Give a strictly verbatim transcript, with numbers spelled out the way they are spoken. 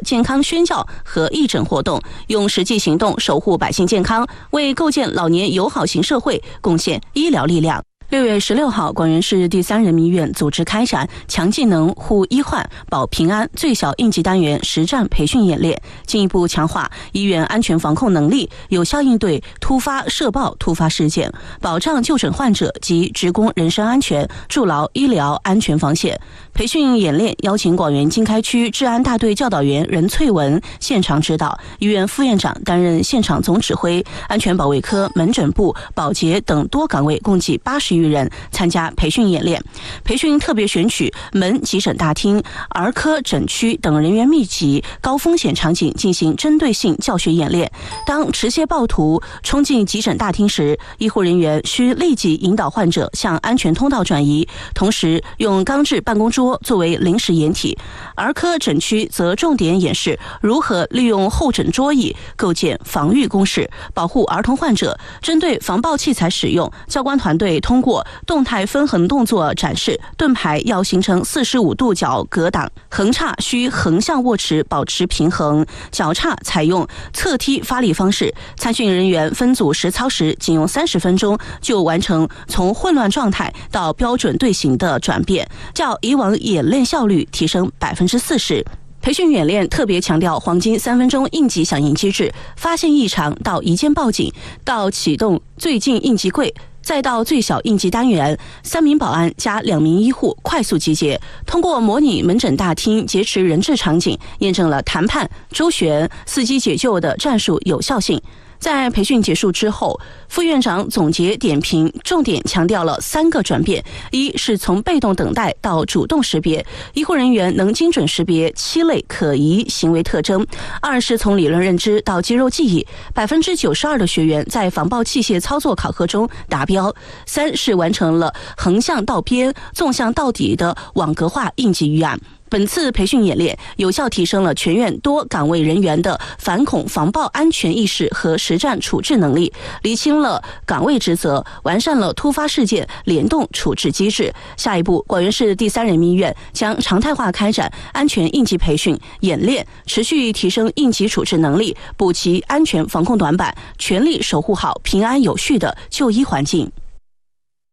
健康宣教和义诊活动，用实际行动守护百姓健康，为构建老年友好型社会贡献医疗力量。六月十六号，广元市第三人民医院组织开展强技能护医患保平安最小应急单元实战培训演练，进一步强化医院安全防控能力，有效应对突发社爆突发事件，保障就诊患者及职工人身安全，筑牢医疗安全防线。培训演练邀请广元经开区治安大队教导员任翠文现场指导，医院副院长担任现场总指挥，安全保卫科、门诊部、保洁等多岗位共计八十余人参加培训演练。培训特别选取门急诊大厅、儿科诊区等人员密集、高风险场景进行针对性教学演练。当持械暴徒冲进急诊大厅时，医护人员需立即引导患者向安全通道转移，同时用钢制办公桌作为临时掩体。儿科诊区则重点演示如何利用候诊桌椅构建防御工事，保护儿童患者。针对防爆器材使用，教官团队通过动态分横动作展示，盾牌要形成四十五度角格挡，横叉需横向握持保持平衡，脚叉采用侧踢发力方式。参训人员分组实操时，仅用三十分钟就完成从混乱状态到标准队形的转变，较以往演练效率提升百分之四十。培训演练特别强调黄金三分钟应急响应机制，发现异常到一键报警，到启动最近应急柜，再到最小应急单元，三名保安加两名医护快速集结，通过模拟门诊大厅劫持人质场景，验证了谈判、周旋、伺机解救的战术有效性。在培训结束之后，副院长总结点评，重点强调了三个转变：一是从被动等待到主动识别，医护人员能精准识别七类可疑行为特征；二是从理论认知到肌肉记忆，百分之九十二的学员在防爆器械操作考核中达标；三是完成了横向到边、纵向到底的网格化应急预案。本次培训演练有效提升了全院多岗位人员的反恐防爆安全意识和实战处置能力，厘清了岗位职责，完善了突发事件联动处置机制。下一步，广元市第三人民医院将常态化开展安全应急培训演练，持续提升应急处置能力，补齐安全防控短板，全力守护好平安有序的就医环境。